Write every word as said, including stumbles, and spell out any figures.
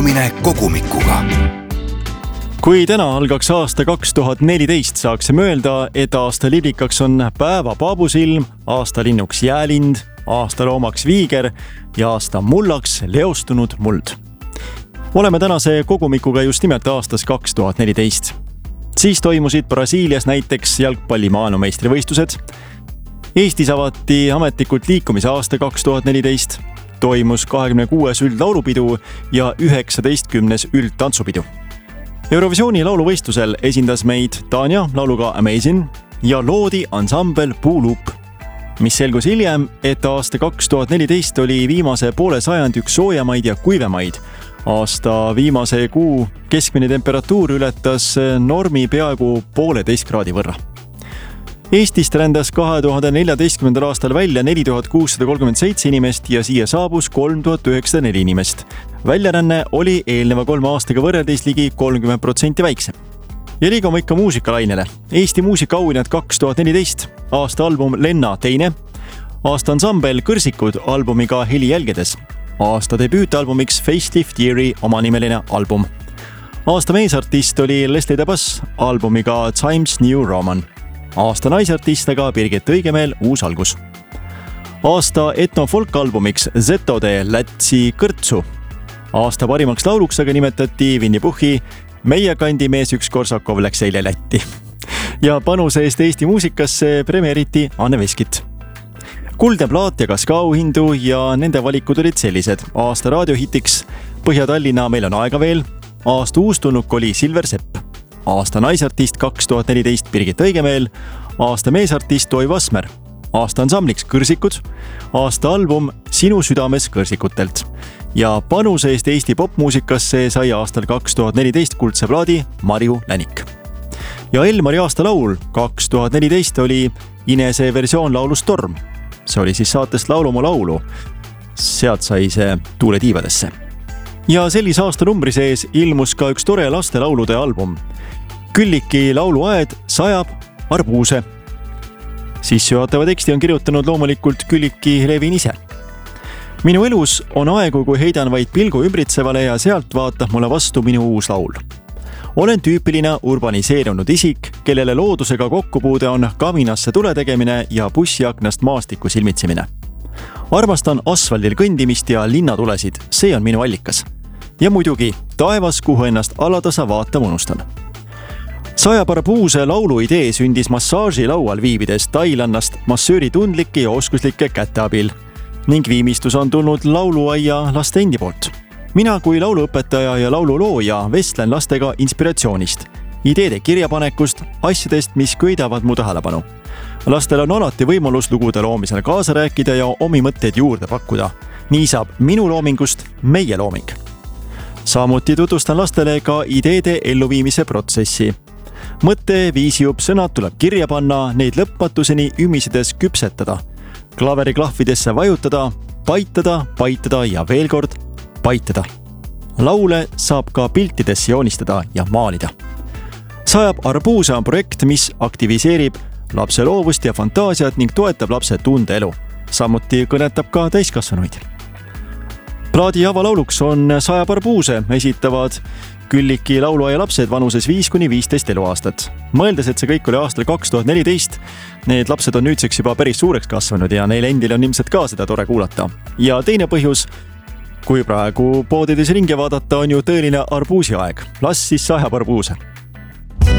laulmine kogumikuga. Kui täna algaks aasta kaks tuhat neliteist, saaksime öelda, et aasta lirikaks on päeva paabusilm, aasta linnuks jäälind, aasta loomaks viiger ja aasta mullaks leostunud muld. Oleme tänase kogumikuga just nimelt aastas kaks tuhat neliteist. Siis toimusid Brasiilias näiteks jalgpalli maailmameistrivõistlused. Eestis avati ametlikult liikumise aasta kaks tuhat neliteist. Toimus kahekümne kuues üldlaulupidu ja üheksateistkümnes üldtantsupidu. Eurovisiooni lauluvõistlusel esindas meid Tanja lauluga Amazing ja loodi ansambel Puulup, mis selgus hiljem, et aasta kaks tuhat neliteist oli viimase poole sajandi üks soojamaid ja kuivemaid. Aasta viimase kuu keskmine temperatuur ületas normi peaaegu pooleteist kraadi võrra. Eestist rändas kahe tuhande neljateistkümnendal aastal välja neli tuhat kuussada kolmkümmend seitse inimest ja siia saabus kolm tuhat üheksasada neli inimest. Väljaränne oli eelneva kolme aastaga võrreldes ligi kolmkümmend protsenti väiksem. Ja liigume ikka muusikalainele. Eesti muusikaauhinnad kaks tuhat neliteist, aasta album Lenna teine, aasta ansambel Kõrsikud albumiga Heli jälgedes, aasta debüütalbumiks Facelift Yeari omanimeline album. Aasta meesartist oli Leslie Tabas albumiga Times New Roman. Aasta naisartist aga Birgit Õigemeel Uus algus. Aasta etno-folk-albumiks Zetode Lätsi kõrtsu. Aasta parimaks lauluks aga nimetati Winnie Puhhi Meie kandi mees üks Korsakov läks eile Lätti. Ja panuse eest Eesti muusikasse premeeriti Anne Veskit. Kuldne plaat jagas ka auhindu ja nende valikud olid sellised. Aasta raadiohitiks Põhja-Tallinna Meil on aega veel. Aasta uustulnuk oli Silver Sepp. Aasta naisartist kaks tuhat neliteist Birgit Õigemeel, aasta meesartist Toivo Asmer, aasta ansambliks Kõrsikud, aasta album Sinu südames kõrsikutelt ja panuse eest Eesti popmuusikasse sai aastal kaks tuhat neliteist kuldse plaadi Marju Länik. Ja Elmari aasta laul kaks tuhat neliteist oli Inese versioon laulust Torm. See oli siis saatest Laulumu laulu. Sealt sai see tuule tiivadesse. Ja sellise aasta numbri sees ilmus ka üks tore laste laulude album. Külliki lauluaed sajab arbuuse. Sissejuhatava teksti on kirjutanud loomulikult Külliki Levin ise. Minu elus on aegu, kui heidan vaid pilgu ümbritsevale ja sealt vaatab mulle vastu minu uus laul. Olen tüüpiline urbaniseerunud isik, kellele loodusega kokkupuude on kaminasse tule tegemine ja bussiaknast maastiku silmitsimine. Armastan asfaldil kõndimist ja linnatulesid, see on minu allikas. Ja muidugi taevas, kuhu ennast alatasa vaatama unustan. Sajab arbuuse laulu idee sündis massaaži laual viibides tailannast massööri tundlike ja oskuslike käte abil ning viimistus on tulnud lauluaia laste endi poolt. Mina kui lauluõpetaja ja laululooja vestlen lastega inspiratsioonist, ideede kirjapanekust, asjadest, mis köidavad mu tähelepanu. Lastel on alati võimalus lugude loomisel kaasa rääkida ja omi mõtteid juurde pakkuda. Nii saab minu loomingust meie looming. Samuti tutvustan lastele ka ideede elluviimise protsessi. Mõtte, viisijup, sõnad tuleb kirja panna, neid lõpmatuseni ümisedes küpsetada, klaveri klahvidesse vajutada, paitada, paitada ja veel kord paitada. Laule saab ka piltidesse joonistada ja maalida. Sajab arbuuse on projekt, mis aktiviseerib lapse loovust ja fantaasiat ning toetab lapse tundeelu. Samuti kõnetab ka täiskasvanuid. Plaadi avalauluks on Sajab arbuuse, esitavad Külliki lauluaia lapsed vanuses viis kuni viisteist eluaastat. Mõeldes, et see kõik oli aastal kaks tuhat neliteist, need lapsed on nüüdseks juba päris suureks kasvanud ja neil endil on ilmselt ka seda tore kuulata. Ja teine põhjus, kui praegu poodides ringi vaadata, on ju tõeline arbuusi aeg. Las siis sajab arbuuse.